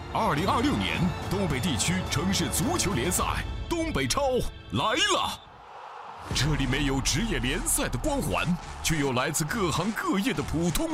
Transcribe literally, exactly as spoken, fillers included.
二零二六年东北地区城市足球联赛东北超来了。这里没有职业联赛的光环，却有来自各行各业的普通